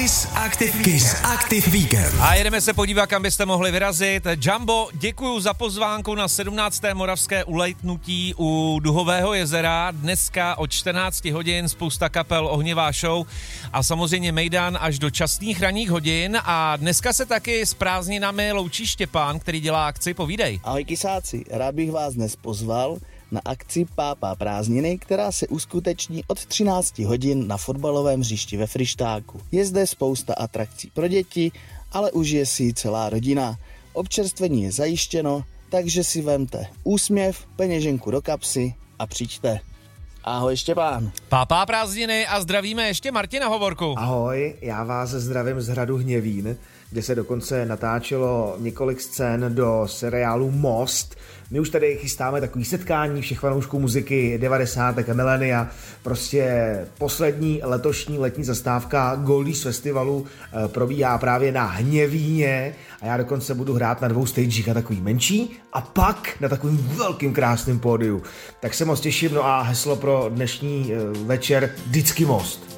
Kiss Active Weekend. A jedeme se podívat, kam byste mohli vyrazit. Jumbo, děkuju za pozvánku na 17. moravské ulejtnutí u Duhového jezera. Dneska od 14 hodin spousta kapel, ohnivá show a samozřejmě mejdan až do časných ranních hodin. A dneska se taky s prázdninami loučí Štěpán, který dělá akci. Povídej. Ahoj kysáci, rád bych vás dnes pozval na akci Pápá prázdniny, která se uskuteční od 13 hodin na fotbalovém hřišti ve Fryštáku. Je zde spousta atrakcí pro děti, ale užije si ji celá rodina. Občerstvení je zajištěno, takže si vemte úsměv, peněženku do kapsy a přijďte. Ahoj Štěpán. Pápá prázdniny a zdravíme ještě Martina Hovorku. Ahoj, já vás zdravím z hradu Hněvín, kde se dokonce natáčelo několik scén do seriálu Most. My už tady chystáme takový setkání všech fanoušků muziky 90. a milénia. Prostě poslední letošní letní zastávka Goldies festivalu probíhá právě na Hněvíně a já dokonce budu hrát na 2 stagech, na takový menší a pak na takovým velkým krásným pódiu. Tak se moc těším, no a heslo pro dnešní večer vždycky Most.